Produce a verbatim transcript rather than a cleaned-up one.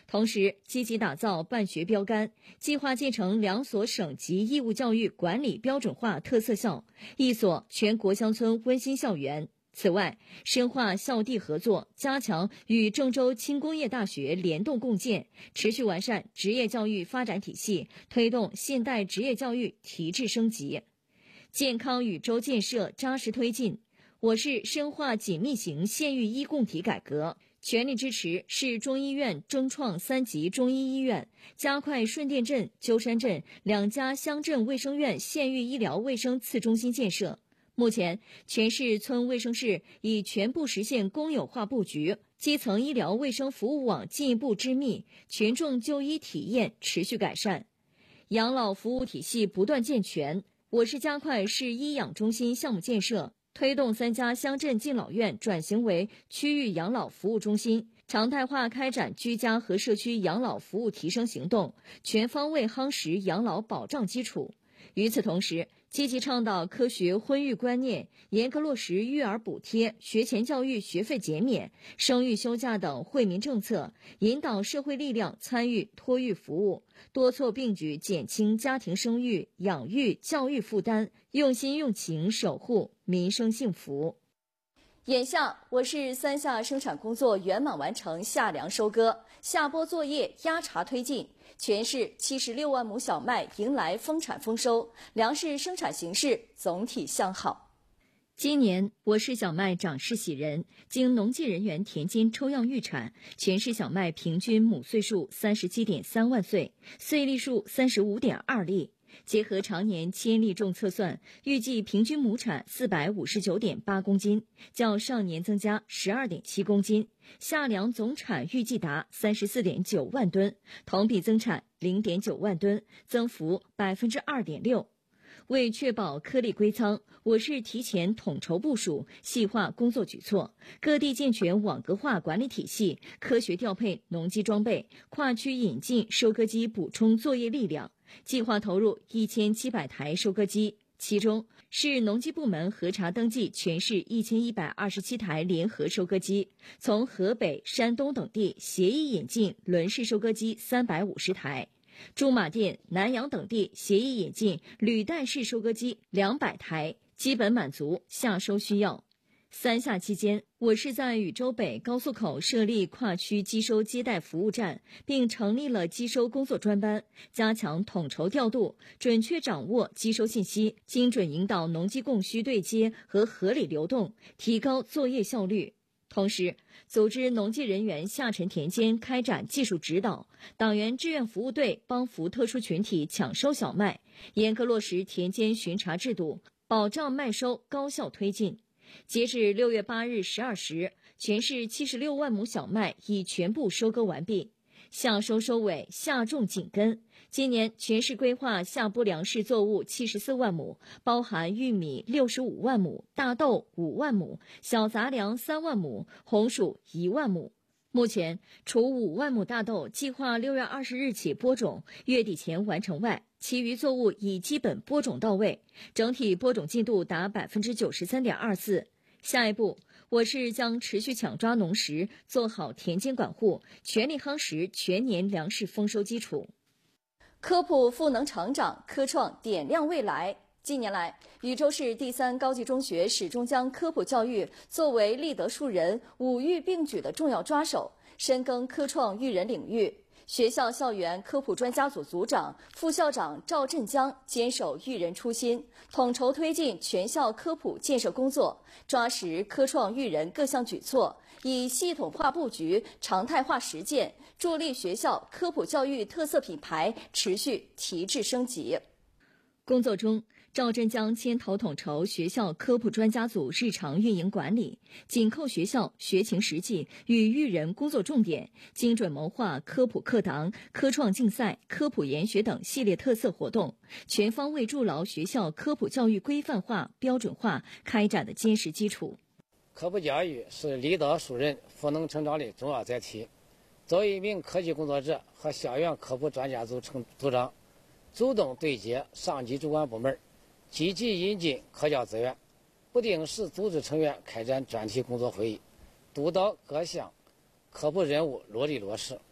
同时积极打造办学标杆，计划建成两所省级义务教育管理标准化特色校，一所全国乡村温馨校园。此外，深化校地合作，加强与郑州轻工业大学联动共建，持续完善职业教育发展体系，推动现代职业教育提质升级。健康宇宙建设扎实推进。我市深化紧密型县域医共体改革，全力支持市中医院争创三级中医医院，加快顺店镇、鸠山镇两家乡镇卫生院县域医疗卫生次中心建设。目前，全市村卫生室已全部实现公有化布局，基层医疗卫生服务网进一步织密，群众就医体验持续改善，养老服务体系不断健全。我市加快市医养中心项目建设，推动三家乡镇敬老院转型为区域养老服务中心，常态化开展居家和社区养老服务提升行动，全方位夯实养老保障基础。与此同时，积极倡导科学婚育观念，严格落实育儿补贴、学前教育学费减免、生育休假等惠民政策，引导社会力量参与托育服务，多措并举减轻家庭生育、养育、教育负担，用心用情守护民生幸福。眼下，我市三下生产工作圆满完成夏粮收割，下播作业压茬推进，全市七十六万亩小麦迎来丰产丰收，粮食生产形势总体向好。今年我市小麦长势喜人，经农技人员田间抽样预产，全市小麦平均亩岁数三十七点三万岁，岁粒数三十五点二粒。结合常年千粒重测算，预计平均亩产四百五十九点八公斤，较上年增加十二点七公斤。夏粮总产预计达三十四点九万吨，同比增产零点九万吨，增幅百分之二点六。为确保颗粒归仓，我市提前统筹部署，细化工作举措，各地健全网格化管理体系，科学调配农机装备，跨区引进收割机补充作业力量。计划投入一千七百台收割机，其中市农机部门核查登记全市一千一百二十七台联合收割机，从河北、山东等地协议引进轮式收割机三百五十台。驻马店、南阳等地协议引进履带式收割机两百台，基本满足夏收需要。三夏期间，我市在禹州北高速口设立跨区机收接待服务站，并成立了机收工作专班，加强统筹调度，准确掌握机收信息，精准引导农机供需对接和合理流动，提高作业效率。同时，组织农技人员下沉田间开展技术指导，党员志愿服务队帮扶特殊群体抢收小麦，严格落实田间巡查制度，保障麦收高效推进。截至六月八日十二时，全市七十六万亩小麦已全部收割完毕。夏收收尾，夏种紧跟。今年全市规划下播粮食作物七十四万亩，包含玉米六十五万亩、大豆五万亩、小杂粮三万亩、红薯一万亩。目前，除五万亩大豆计划六月二十日起播种，月底前完成外，其余作物已基本播种到位，整体播种进度达百分之九十三点二四。下一步，我市将持续抢抓农时，做好田间管护，全力夯实全年粮食丰收基础。科普赋能成长，科创点亮未来。近年来，禹州市第三高级中学始终将科普教育作为立德树人、五育并举的重要抓手，深耕科创育人领域。学校校园科普专家组组长、副校长赵振江坚守育人初心，统筹推进全校科普建设工作，抓实科创育人各项举措，以系统化布局、常态化实践，助力学校科普教育特色品牌持续提质升级。工作中，赵振江牵头统筹学校科普专家组日常运营管理，紧扣学校学情实际与育人工作重点，精准谋划科普课堂、科创竞赛、科普研学等系列特色活动，全方位筑牢学校科普教育规范化、标准化开展的坚实基础。 科普教育是立德树人、赋能成长的重要载体。作为一名科技工作者和校园科普专家组成组长，主动对接上级主管部门，积极引进科教资源，不定时组织成员开展专题工作会议，督导各项科普任务落地落实。